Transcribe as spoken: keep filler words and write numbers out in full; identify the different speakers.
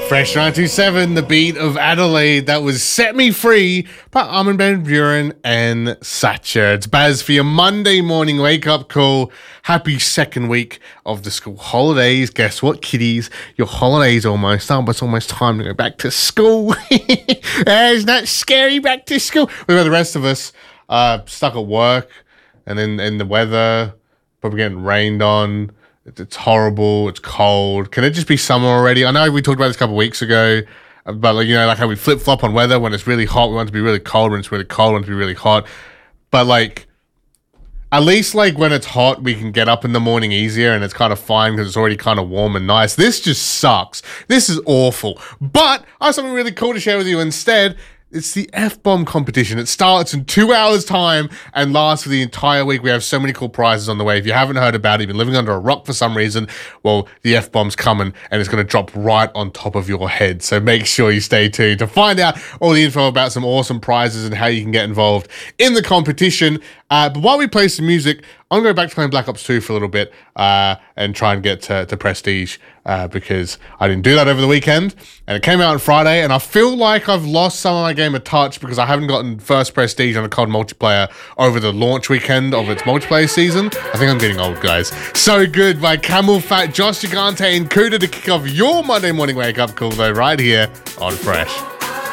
Speaker 1: Fresh nine two seven, the beat of Adelaide. That was Set Me Free by Armin van Buuren and Sacha. It's Baz for your Monday morning wake-up call. Happy second week of the school holidays. Guess what, kiddies? Your holiday's almost up. It's almost time to go back to school. It's not scary back to school. What about the rest of us? Uh, stuck at work and then in the weather, probably getting rained on. It's horrible. It's cold. Can it just be summer already? I know we talked about this a couple of weeks ago, but like, you know, like how we flip flop on weather. When it's really hot, we want it to be really cold. When it's really cold, we want it to be really hot. But like, at least like when it's hot, we can get up in the morning easier, and it's kind of fine because it's already kind of warm and nice. This just sucks. This is awful. But I have something really cool to share with you instead. It's the F-Bomb competition. It starts in two hours' time and lasts for the entire week. We have so many cool prizes on the way. If you haven't heard about it, you've been living under a rock for some reason, well, the F-Bomb's coming and it's going to drop right on top of your head. So make sure you stay tuned to find out all the info about some awesome prizes and how you can get involved in the competition. Uh, but while we play some music, I'm going to go back to playing Black Ops two for a little bit uh, and try and get to, to Prestige uh, because I didn't do that over the weekend. And it came out on Friday, and I feel like I've lost some of my game of touch because I haven't gotten first Prestige on a C O D multiplayer over the launch weekend of its multiplayer season. I think I'm getting old, guys. So Good by Camel Fat, Josh Gigante, and Kuda to kick off your Monday morning wake-up call, though, right here on Fresh.